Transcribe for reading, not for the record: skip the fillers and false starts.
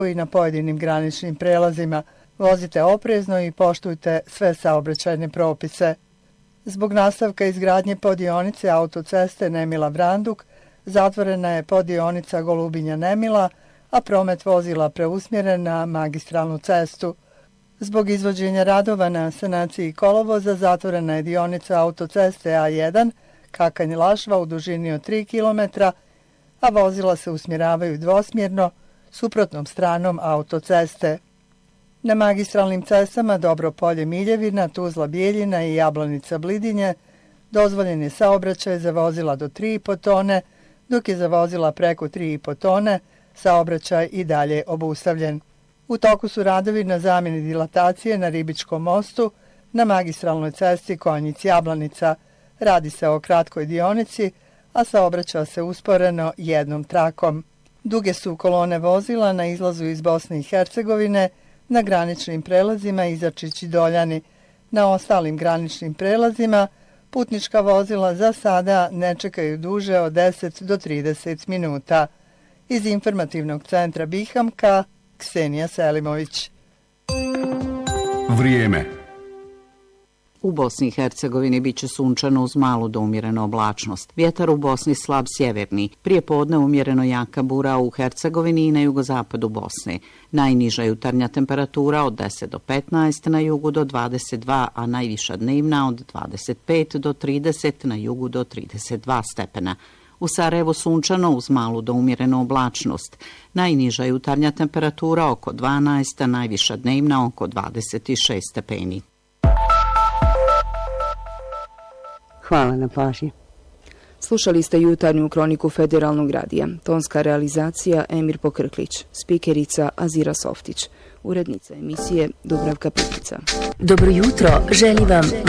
i na pojedinim graničnim prelazima. Vozite oprezno i poštujte sve saobraćajne propise. Zbog nastavka izgradnje poddionice autoceste Nemila-Branduk zatvorena je poddionica Golubinja-Nemila, a promet vozila preusmjeren na magistralnu cestu. Zbog izvođenja radova na sanaciji kolovoza zatvorena je dionica autoceste A1 Kakanj-Lašva u dužini od 3 km, a vozila se usmjeravaju dvosmjerno suprotnom stranom autoceste. Na magistralnim cestama Dobropolje-Miljevina, Tuzla-Bijeljina i Jablanica-Blidinje dozvoljen je saobraćaj za vozila do 3,5 tone, dok je za vozila preko 3,5 tone saobraćaj i dalje obustavljen. U toku su radovi na zamjeni dilatacije na Ribičkom mostu na magistralnoj cesti Konjic-Jablanica. Radi se o kratkoj dionici, a saobraća se usporeno jednom trakom. Duge su kolone vozila na izlazu iz Bosne i Hercegovine, na graničnim prelazima Izačić i Doljani. Na ostalim graničnim prelazima putnička vozila za sada ne čekaju duže od 10 do 30 minuta. Iz informativnog centra Bihamka, Ksenija Selimović. Vrijeme. U Bosni i Hercegovini biće sunčano uz malu do umjerenu oblačnost. Vjetar u Bosni slab sjeverni. Prije podne umjereno jaka bura u Hercegovini i na jugozapadu Bosne. Najniža jutarnja temperatura od 10 do 15, na jugu do 22, a najviša dnevna od 25 do 30, na jugu do 32 stepena. U Sarajevu sunčano uz malu do umjerenu oblačnost. Najniža jutarnja temperatura oko 12, a najviša dnevna oko 26 stepeni. Hvala na pažnji. Slušali ste jutarnju kroniku Federalnog radija. Tonska realizacija Emir Pokrklić, spikerica Azira Softić, urednica emisije Dubravka Putica. Dobro jutro, želi vam